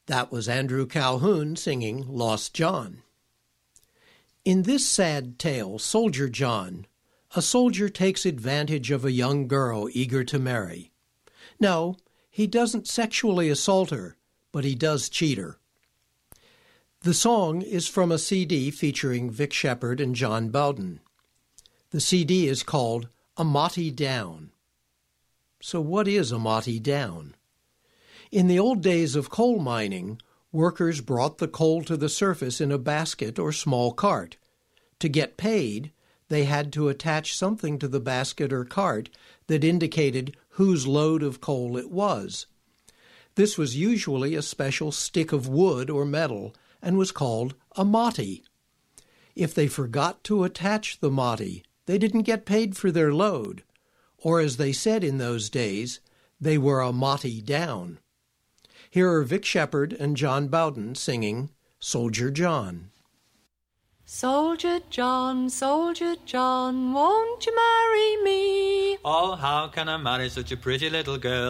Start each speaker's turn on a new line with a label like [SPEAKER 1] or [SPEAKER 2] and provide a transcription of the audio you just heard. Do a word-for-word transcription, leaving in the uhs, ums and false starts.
[SPEAKER 1] That was Andrew Calhoun singing Lost John. In this sad tale, Soldier John, a soldier takes advantage of a young girl eager to marry. No, he doesn't sexually assault her, but he does cheat her. The song is from a C D featuring Vic Shepherd and John Bowden. The C D is called Amati Down. So what is Amati Down? In the old days of coal mining, workers brought the coal to the surface in a basket or small cart. To get paid, they had to attach something to the basket or cart that indicated whose load of coal it was. This was usually a special stick of wood or metal and was called a mati. If they forgot to attach the mati, they didn't get paid for their load, or as they said in those days, they were a mati down. Here are Vic Shepherd and John Bowden singing Soldier John.
[SPEAKER 2] Soldier John, Soldier John, won't you marry me?
[SPEAKER 3] Oh, how can I marry such a pretty little girl?